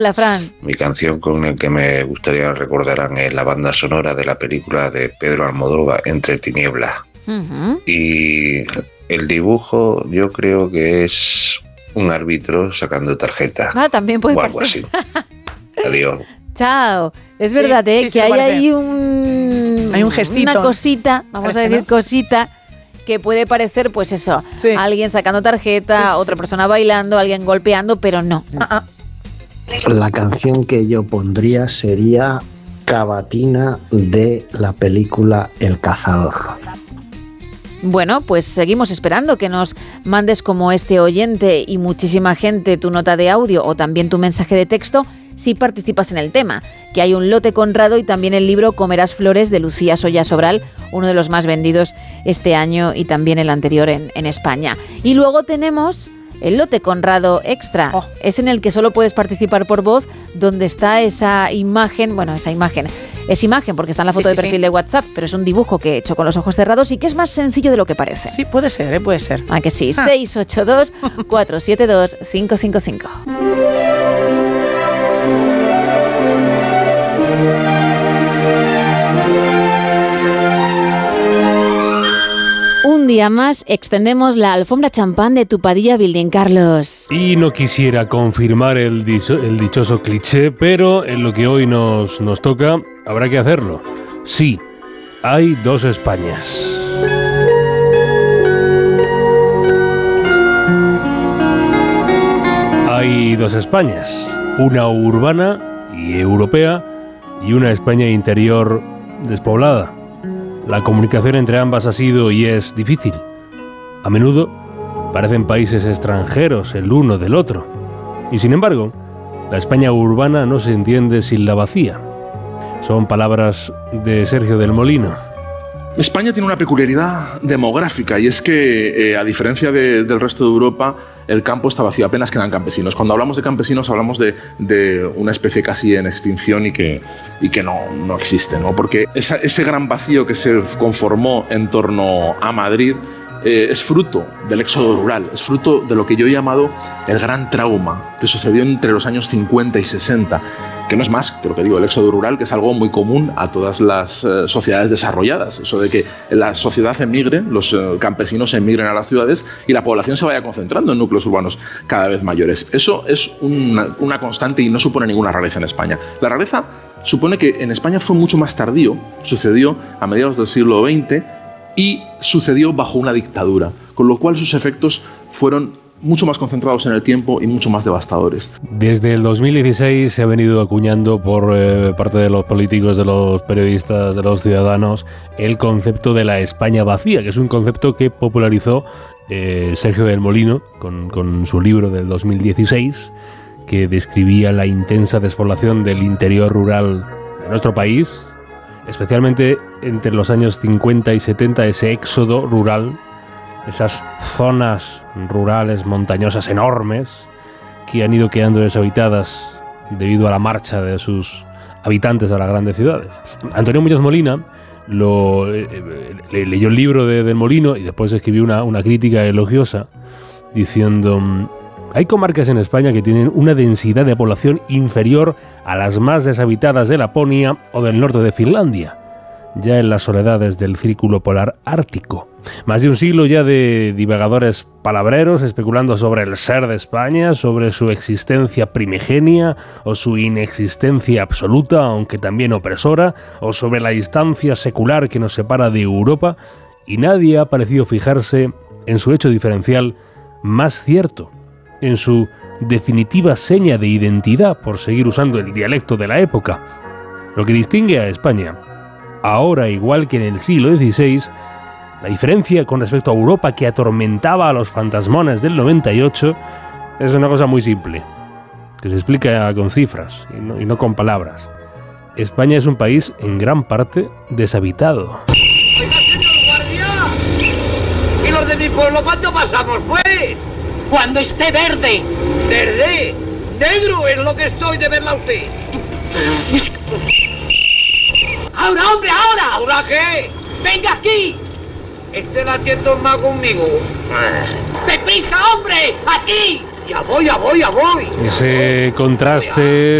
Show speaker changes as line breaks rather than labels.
La Fran.
Mi canción con la que me gustaría recordarán es la banda sonora de la película de Pedro Almodóvar, Entre tinieblas. Y el dibujo yo creo que es un árbitro sacando tarjeta.
También puede
o algo así. Adiós.
Chao. Es verdad,
sí,
que hay ahí
hay un gestito.
Una cosita, vamos a decir cosita, que puede parecer, pues eso, alguien sacando tarjeta, otra persona bailando, alguien golpeando, pero no.
La canción que yo pondría sería Cavatina de la película El Cazador.
Bueno, pues seguimos esperando que nos mandes como este oyente y muchísima gente tu nota de audio o también tu mensaje de texto si participas en el tema, que hay un lote Conrado y también el libro Comerás Flores de Lucía Soya Sobral, uno de los más vendidos este año y también el anterior en España. Y luego tenemos el lote Conrado Extra, es en el que solo puedes participar por voz, donde está esa imagen, es imagen porque está en la foto de perfil de WhatsApp, pero es un dibujo que he hecho con los ojos cerrados y que es más sencillo de lo que parece.
Sí, puede ser, puede ser.
¿A que sí? 682-472-555. Un día más extendemos la alfombra champán de Tupadilla Building, Carlos.
Y no quisiera confirmar el dichoso cliché, pero en lo que hoy nos toca habrá que hacerlo. Sí, hay dos Españas. Hay dos Españas, una urbana y europea y una España interior despoblada. La comunicación entre ambas ha sido y es difícil. A menudo parecen países extranjeros el uno del otro. Y sin embargo, la España urbana no se entiende sin la vacía. Son palabras de Sergio del Molino.
España tiene una peculiaridad demográfica y es que, a diferencia del resto de Europa, el campo está vacío, apenas quedan campesinos. Cuando hablamos de campesinos hablamos de una especie casi en extinción y que no existe, ¿no? Porque ese gran vacío que se conformó en torno a Madrid es fruto del éxodo rural, es fruto de lo que yo he llamado el gran trauma que sucedió entre los años 50 y 60, que no es más que lo que digo, el éxodo rural, que es algo muy común a todas las sociedades desarrolladas, eso de que la sociedad emigre, los campesinos emigren a las ciudades y la población se vaya concentrando en núcleos urbanos cada vez mayores. Eso es una constante y no supone ninguna rareza en España. La rareza supone que en España fue mucho más tardío, sucedió a mediados del siglo XX y sucedió bajo una dictadura, con lo cual sus efectos fueron mucho más concentrados en el tiempo y mucho más devastadores.
Desde el 2016 se ha venido acuñando por parte de los políticos, de los periodistas, de los ciudadanos, el concepto de la España vacía, que es un concepto que popularizó Sergio del Molino con su libro del 2016, que describía la intensa despoblación del interior rural de nuestro país, especialmente entre los años 50 y 70, ese éxodo rural, esas zonas rurales montañosas enormes que han ido quedando deshabitadas debido a la marcha de sus habitantes a las grandes ciudades. Antonio Muñoz Molina leyó el libro del Molino y después escribió una crítica elogiosa diciendo: hay comarcas en España que tienen una densidad de población inferior a las más deshabitadas de Laponia o del norte de Finlandia, ya en las soledades del círculo polar ártico. Más de un siglo ya de divagadores palabreros especulando sobre el ser de España, sobre su existencia primigenia o su inexistencia absoluta, aunque también opresora, o sobre la distancia secular que nos separa de Europa, y nadie ha parecido fijarse en su hecho diferencial más cierto, en su definitiva seña de identidad, por seguir usando el dialecto de la época. Lo que distingue a España, ahora igual que en el siglo XVI, la diferencia con respecto a Europa que atormentaba a los fantasmones del 98, es una cosa muy simple, que se explica con cifras y no con palabras. España es un país en gran parte deshabitado.
¡Oiga, señor guardia! ¿Y los de mi pueblo cuándo pasamos, pues? ¡Cuando esté verde! ¿Verde? ¡Negro es lo que estoy de verla a usted! ¡Ahora, hombre, ahora! ¿Ahora qué? ¡Venga aquí! La tienda más conmigo. ¡Deprisa, hombre! ¡Aquí! Ya voy.
Ese contraste